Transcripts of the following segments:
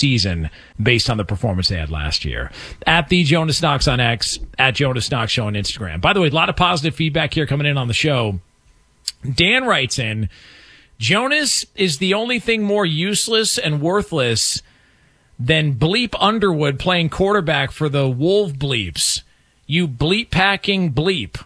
season based on the performance they had last year. At the Jonas Knox on X, at Jonas Knox Show on Instagram. By the way, a lot of positive feedback here coming in on the show. Dan writes in, Jonas is the only thing more useless and worthless than Bleep Underwood playing quarterback for the Wolf Bleeps. You bleep-packing bleep.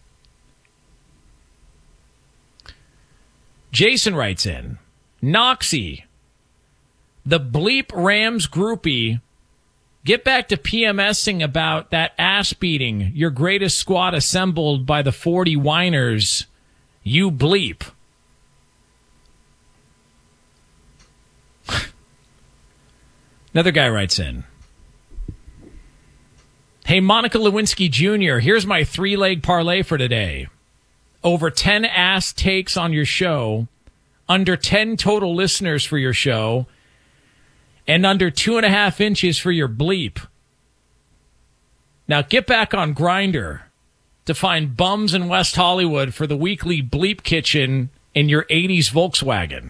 Jason writes in, Noxie, the Bleep Rams groupie, get back to PMSing about that ass beating, your greatest squad assembled by the 40 whiners. You bleep. Another guy writes in, hey, Monica Lewinsky Jr., here's my 3-leg parlay for today. Over 10 ass takes on your show, under 10 total listeners for your show, and under 2.5 inches for your bleep. Now get back on Grindr to find bums in West Hollywood for the weekly bleep kitchen in your 80s Volkswagen.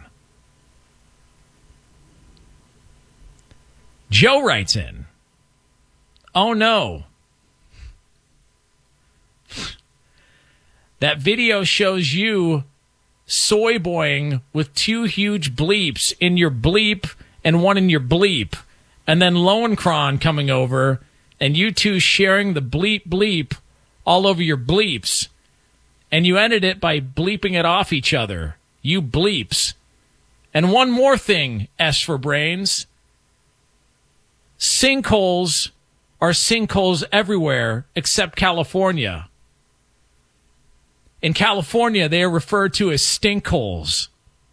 Joe writes in, oh no. That video shows you soy boying with 2 huge bleeps in your bleep and one in your bleep. And then Lowenkron coming over and you two sharing the bleep all over your bleeps. And you ended it by bleeping it off each other. You bleeps. And one more thing, S for brains. Sinkholes are sinkholes everywhere except California. In California, they are referred to as stinkholes.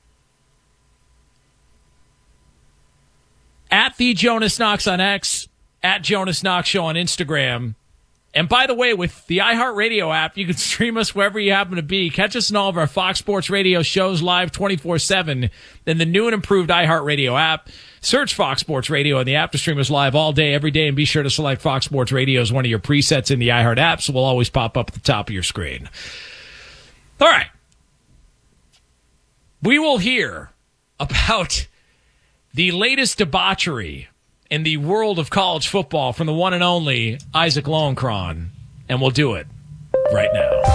At the Jonas Knox on X, at Jonas Knox Show on Instagram. And by the way, with the iHeartRadio app, you can stream us wherever you happen to be. Catch us in all of our Fox Sports Radio shows live 24/7 in the new and improved iHeartRadio app. Search Fox Sports Radio in the app to stream us live all day, every day, and be sure to select Fox Sports Radio as one of your presets in the iHeart app, so we'll always pop up at the top of your screen. All right. We will hear about the latest debauchery in the world of college football from the one and only Isaac Lowenkron, and we'll do it right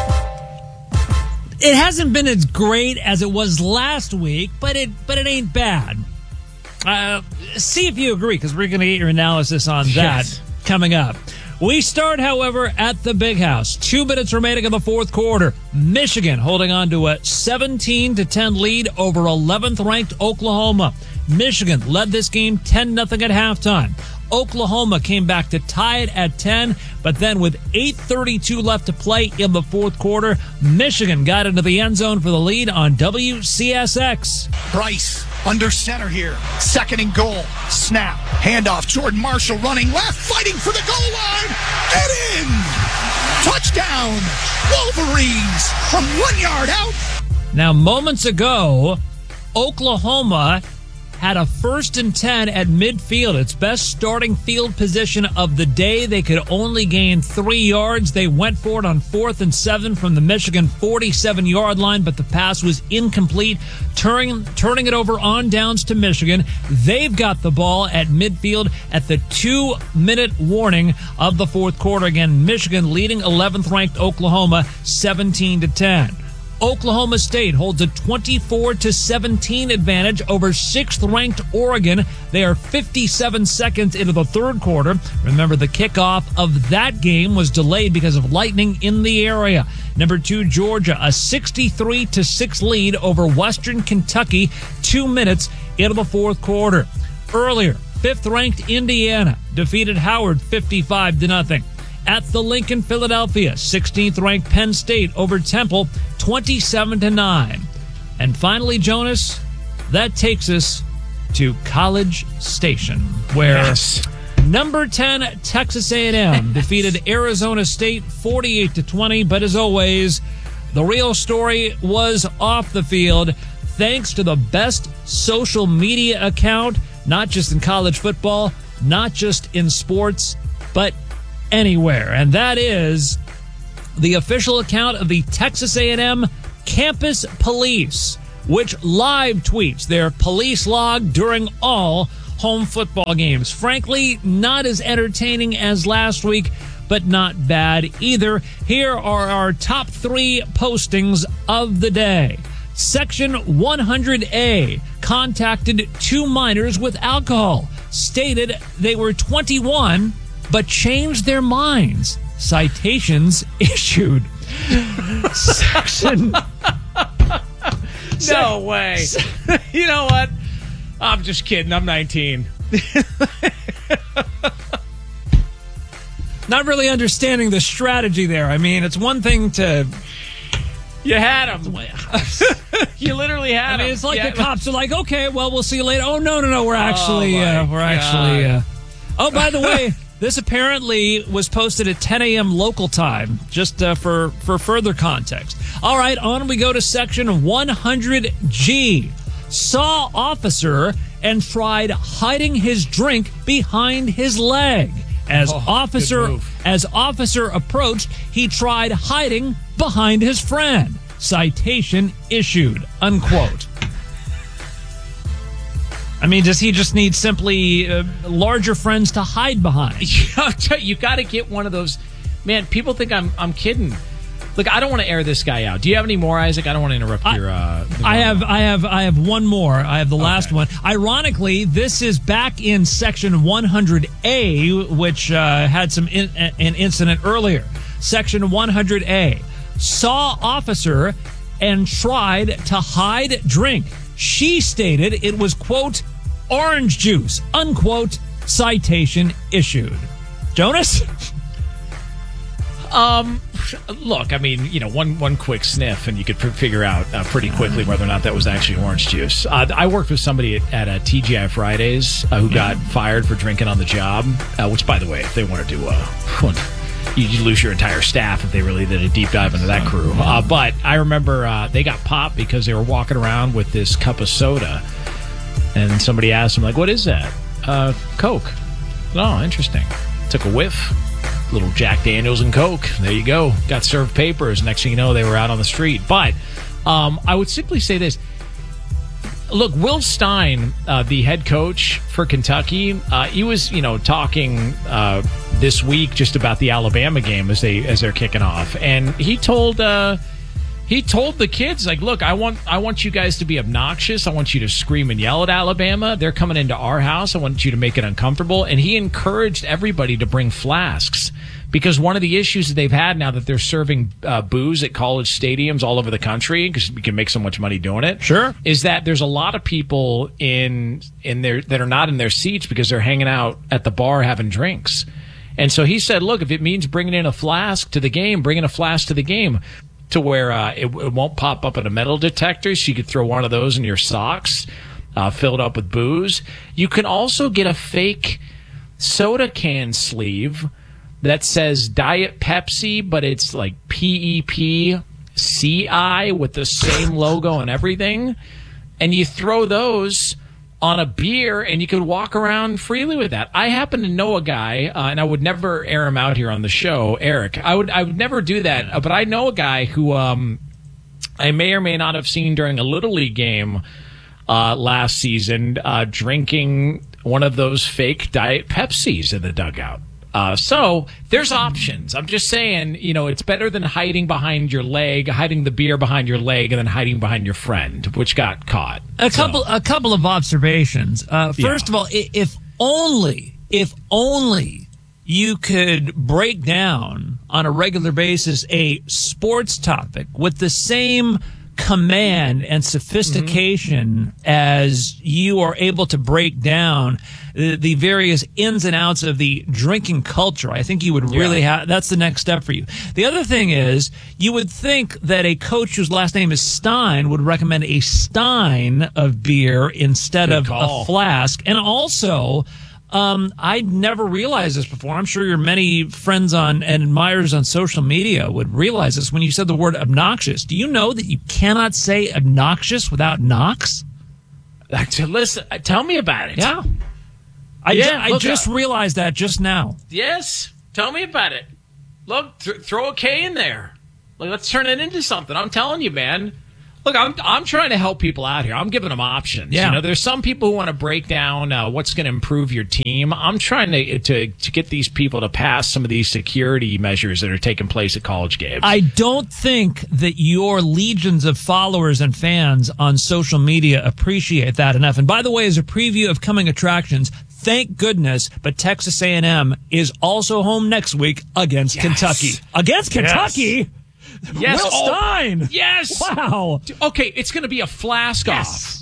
now. It hasn't been as great as it was last week, but it ain't bad. See if you agree, because we're going to get your analysis on that coming up. We start, however, at the Big House. 2 minutes remaining in the fourth quarter. Michigan holding on to a 17-10 lead over 11th-ranked Oklahoma. Michigan led this game 10-0 at halftime. Oklahoma came back to tie it at 10, but then with 8:32 left to play in the fourth quarter, Michigan got into the end zone for the lead on WCSX. Bryce under center here. 2nd and goal. Snap. Handoff. Jordan Marshall running left, fighting for the goal line. Get in! Touchdown! Wolverines from 1 yard out. Now, moments ago, Oklahoma had a 1st and 10 at midfield, its best starting field position of the day. They could only gain 3 yards. They went for it on 4th and 7 from the Michigan 47-yard line, but the pass was incomplete, turning it over on downs to Michigan. They've got the ball at midfield at the 2-minute warning of the fourth quarter. Again, Michigan leading 11th-ranked Oklahoma 17-10. Oklahoma State holds a 24-17 advantage over 6th-ranked Oregon. They are 57 seconds into the third quarter. Remember, the kickoff of that game was delayed because of lightning in the area. Number 2, Georgia, a 63-6 lead over Western Kentucky, 2 minutes into the fourth quarter. Earlier, 5th-ranked Indiana defeated Howard 55-0. At the Lincoln, Philadelphia, 16th-ranked Penn State over Temple, 27-9. And finally, Jonas, that takes us to College Station, where number 10 Texas A&M defeated Arizona State 48-20. But as always, the real story was off the field, thanks to the best social media account, not just in college football, not just in sports, but anywhere. And that is the official account of the Texas A&M Campus Police, which live tweets their police log during all home football games. Frankly, not as entertaining as last week, but not bad either. Here are our top 3 postings of the day. Section 100A contacted 2 minors with alcohol, stated they were 21 but changed their minds. Citations issued. Section. No way. You know what? I'm just kidding. I'm 19. Not really understanding the strategy there. I mean, it's one thing to... You had him. You literally had him. I mean, it's like the cops are like, okay, well, we'll see you later. Oh, no, we're actually... Oh, by the way, this apparently was posted at 10 a.m. local time, just for further context. All right, on we go to section 100G. Saw officer and tried hiding his drink behind his leg. As officer approached, he tried hiding behind his friend. Citation issued. Unquote. I mean, does he just need simply larger friends to hide behind? You got to get one of those. Man, people think I'm kidding. Look, I don't want to air this guy out. Do you have any more, Isaac? I don't want to interrupt your. I have one more. I have the last one. Ironically, this is back in section 100A, which had an incident earlier. Section 100A. Saw officer and tried to hide drink. She stated it was, quote, orange juice, unquote. Citation issued. Jonas? Look, I mean, one quick sniff and you could figure out pretty quickly whether or not that was actually orange juice. I worked with somebody at TGI Fridays who got fired for drinking on the job, which, by the way, if they wanted to... You'd lose your entire staff if they really did a deep dive into that crew. But I remember they got popped because they were walking around with this cup of soda. And somebody asked them, like, what is that? Coke. Oh, interesting. Took a whiff. Little Jack Daniels and Coke. There you go. Got served papers. Next thing you know, they were out on the street. But I would simply say this. Look, Will Stein, the head coach for Kentucky, he was, talking this week just about the Alabama game as they're kicking off, and he told the kids, like, look, I want you guys to be obnoxious. I want you to scream and yell at Alabama. They're coming into our house. I want you to make it uncomfortable. And he encouraged everybody to bring flasks. Because one of the issues that they've had now that they're serving booze at college stadiums all over the country, because we can make so much money doing it, sure, is that there's a lot of people in there that are not in their seats because they're hanging out at the bar having drinks. And so he said, look, if it means bringing in a flask to the game, bring in a flask to the game to where it won't pop up at a metal detector. So you could throw one of those in your socks, filled up with booze. You can also get a fake soda can sleeve that says Diet Pepsi, but it's like PEPCI with the same logo and everything. And you throw those on a beer, and you could walk around freely with that. I happen to know a guy, and I would never air him out here on the show, Eric. I would never do that, but I know a guy who I may or may not have seen during a Little League game last season drinking one of those fake Diet Pepsis in the dugout. So there's options. I'm just saying, it's better than hiding behind your leg, hiding the beer behind your leg, and then hiding behind your friend, which got caught. A couple of observations. First of all, if only you could break down on a regular basis a sports topic with the same command and sophistication as you are able to break down the various ins and outs of the drinking culture. I think you would really have, that's the next step for you. The other thing is, you would think that a coach whose last name is Stein would recommend a stein of beer instead of a flask. And also, I'd never realized this before. I'm sure your many friends and admirers on social media would realize this when you said the word obnoxious. Do you know that you cannot say obnoxious without Knox? Listen, tell me about it. Yeah. I just realized that just now. Yes. Tell me about it. Look, throw a K in there. Let's turn it into something. I'm telling you, man. Look, I'm trying to help people out here. I'm giving them options. Yeah. You know, there's some people who want to break down what's going to improve your team. I'm trying to get these people to pass some of these security measures that are taking place at college games. I don't think that your legions of followers and fans on social media appreciate that enough. And by the way, as a preview of coming attractions, thank goodness, but Texas A&M is also home next week against Kentucky. Against Kentucky? Yes. Will Stein. Yes. Wow. Okay, it's going to be a flask off.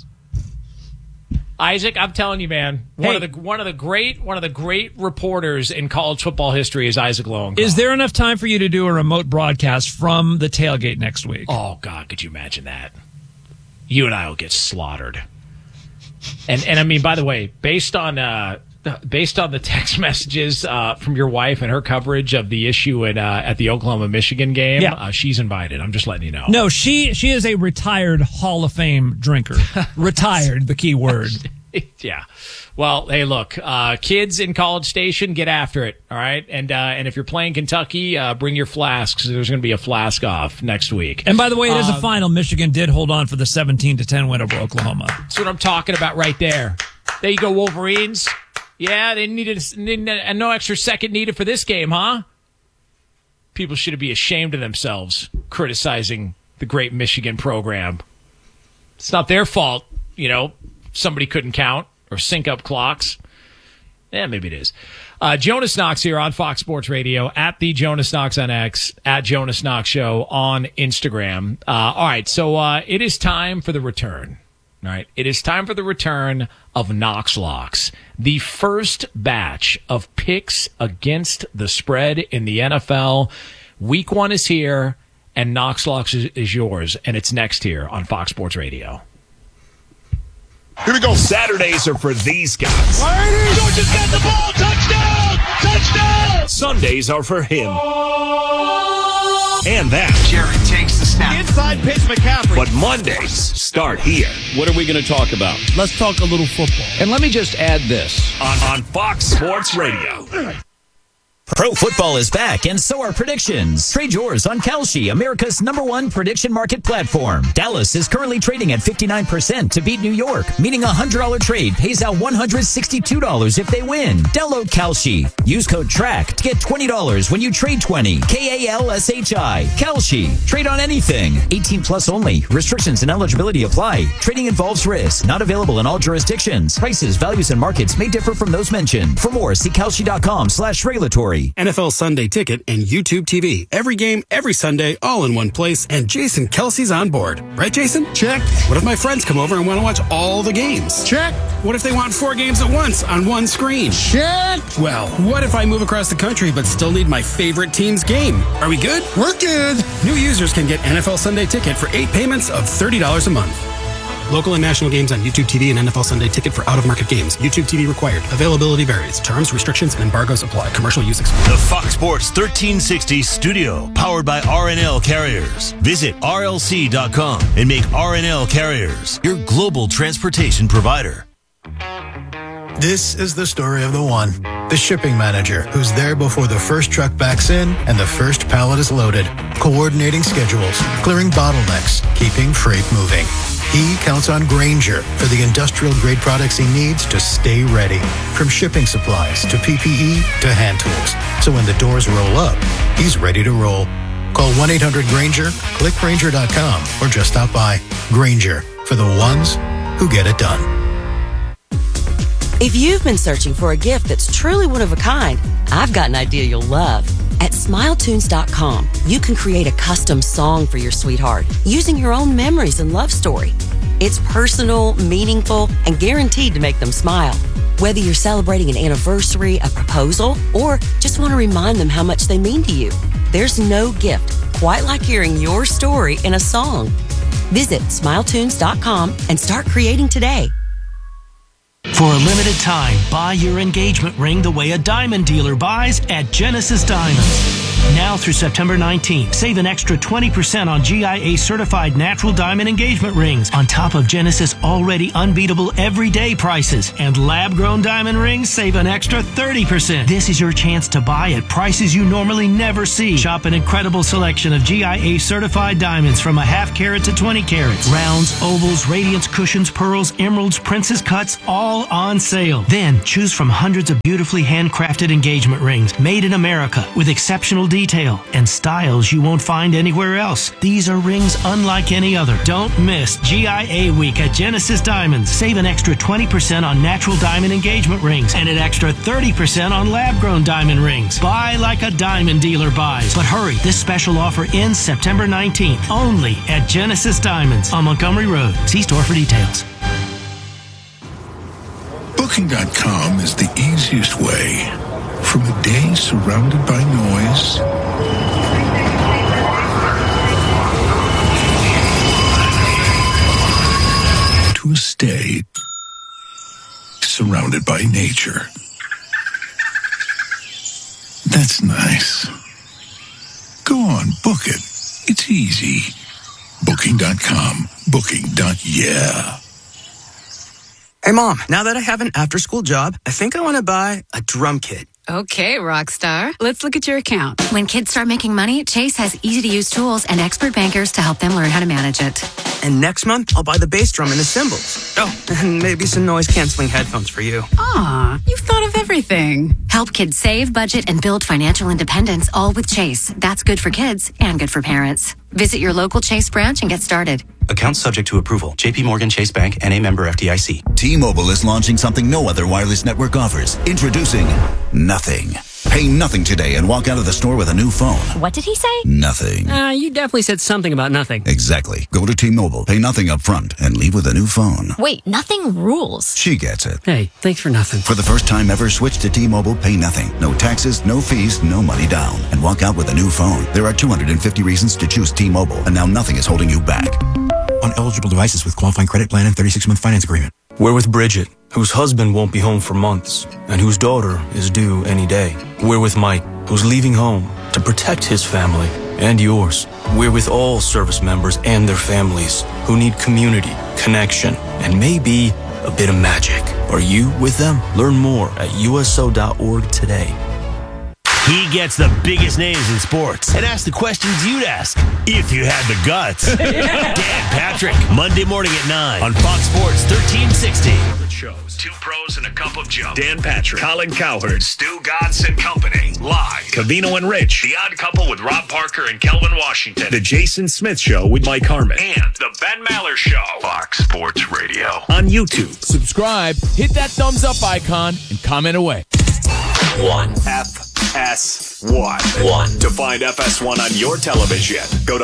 Isaac, I'm telling you, man, one of the great reporters in college football history is Isaac Lowenkopf. Is there enough time for you to do a remote broadcast from the tailgate next week? Oh God, could you imagine that? You and I will get slaughtered. And I mean, by the way, based on the text messages from your wife and her coverage of the issue at the Oklahoma-Michigan game, she's invited. I'm just letting you know. No, she is a retired Hall of Fame drinker. Retired, the key word. Yeah. Well, hey, look, kids in College Station, get after it, all right? And if you're playing Kentucky, bring your flasks. There's going to be a flask off next week. And by the way, it is a final. Michigan did hold on for the 17-10 win over Oklahoma. That's what I'm talking about right there. There you go, Wolverines. Yeah, they needed no extra second needed for this game, huh? People should be ashamed of themselves criticizing the great Michigan program. It's not their fault, you know, somebody couldn't count or sync up clocks. Yeah, maybe it is. Jonas Knox here on Fox Sports Radio, at the Jonas Knox on X, at Jonas Knox Show on Instagram. All right, so it is time for the return. All right, it is time for the return of Knox Locks, the first batch of picks against the spread in the NFL. Week 1 is here, and Knox Locks is yours, and it's next here on Fox Sports Radio. Here we go. Saturdays are for these guys. Georgia's got the ball. Touchdown! Touchdown! Sundays are for him. And that. Jared takes the snap. Inside pitch, McCaffrey. But Mondays start here. What are we going to talk about? Let's talk a little football. And let me just add this. On Fox Sports Radio. Pro football is back, and so are predictions. Trade yours on Kalshi, America's #1 prediction market platform. Dallas is currently trading at 59% to beat New York, meaning a $100 trade pays out $162 if they win. Download Kalshi. Use code TRACK to get $20 when you trade 20. KALSHI. Kalshi. Trade on anything. 18 plus only. Restrictions and eligibility apply. Trading involves risk. Not available in all jurisdictions. Prices, values, and markets may differ from those mentioned. For more, see Kalshi.com/regulatory. NFL Sunday Ticket and YouTube TV. Every game, every Sunday, all in one place. And Jason Kelsey's on board. Right, Jason? Check. What if my friends come over and want to watch all the games? Check. What if they want 4 games at once on one screen? Check. Well, what if I move across the country but still need my favorite team's game? Are we good? We're good. New users can get NFL Sunday Ticket for 8 payments of $30 a month. Local and national games on YouTube TV and NFL Sunday Ticket for out-of-market games. YouTube TV required. Availability varies. Terms, restrictions, and embargoes apply. Commercial use excluded. The Fox Sports 1360 studio, powered by RNL Carriers. Visit RLC.com and make RNL Carriers your global transportation provider. This is the story of the one, the shipping manager, who's there before the first truck backs in and the first pallet is loaded, coordinating schedules, clearing bottlenecks, keeping freight moving. He counts on Grainger for the industrial-grade products he needs to stay ready, from shipping supplies to PPE to hand tools. So when the doors roll up, he's ready to roll. Call 1-800-GRAINGER, click Grainger.com, or just stop by. Grainger, for the ones who get it done. If you've been searching for a gift that's truly one of a kind, I've got an idea you'll love. At SmileTunes.com, you can create a custom song for your sweetheart using your own memories and love story. It's personal, meaningful, and guaranteed to make them smile. Whether you're celebrating an anniversary, a proposal, or just want to remind them how much they mean to you, there's no gift quite like hearing your story in a song. Visit SmileTunes.com and start creating today. For a limited time, buy your engagement ring the way a diamond dealer buys at Genesis Diamonds. Now through September 19th, save an extra 20% on GIA certified natural diamond engagement rings on top of Genesis already unbeatable everyday prices. And lab-grown diamond rings save an extra 30%. This is your chance to buy at prices you normally never see. Shop an incredible selection of GIA certified diamonds from a half carat to 20 carats. Rounds, ovals, radiance, cushions, pearls, emeralds, princess cuts, all on sale. Then choose from hundreds of beautifully handcrafted engagement rings made in America with exceptional detail and styles you won't find anywhere else. These are rings unlike any other. Don't miss GIA Week at Genesis Diamonds. Save an extra 20% on natural diamond engagement rings and an extra 30% on lab-grown diamond rings. Buy like a diamond dealer buys. But hurry, this special offer ends September 19th only at Genesis Diamonds on Montgomery Road. See store for details. Booking.com is the easiest way from a day surrounded by noise to a stay surrounded by nature. That's nice. Go on, book it. It's easy. Booking.com. Booking.yeah. Hey, Mom, now that I have an after-school job, I think I want to buy a drum kit. Okay, Rockstar. Let's look at your account. When kids start making money, Chase has easy-to-use tools and expert bankers to help them learn how to manage it. And next month, I'll buy the bass drum and the cymbals. Oh, and maybe some noise-canceling headphones for you. Aw, you've thought of everything. Help kids save, budget, and build financial independence, all with Chase. That's good for kids and good for parents. Visit your local Chase branch and get started. Account subject to approval. JP Morgan Chase Bank, N.A. member FDIC. T-Mobile is launching something no other wireless network offers. Introducing Nothing. Pay nothing today and walk out of the store with a new phone. What did he say? Nothing. You definitely said something about nothing. Exactly. Go to T-Mobile, pay nothing up front, and leave with a new phone. Wait, nothing rules. She gets it. Hey, thanks for nothing. For the first time ever, switch to T-Mobile, pay nothing. No taxes, no fees, no money down. And walk out with a new phone. There are 250 reasons to choose T-Mobile, and now nothing is holding you back. On eligible devices with qualifying credit plan and 36-month finance agreement. We're with Bridget, whose husband won't be home for months, and whose daughter is due any day. We're with Mike, who's leaving home to protect his family and yours. We're with all service members and their families who need community, connection, and maybe a bit of magic. Are you with them? Learn more at USO.org today. He gets the biggest names in sports and asks the questions you'd ask if you had the guts. Dan Patrick, Monday morning at 9 on Fox Sports 1360. Shows, two pros and a cup of Joe. Dan Patrick, Colin Cowherd, Stu Godson Company, live. Covino and Rich, The Odd Couple with Rob Parker and Kelvin Washington. The Jason Smith Show with Mike Harmon. And The Ben Maller Show. Fox Sports Radio. On YouTube. Subscribe, hit that thumbs up icon, and comment away. FS1. To find FS1 on your television, go to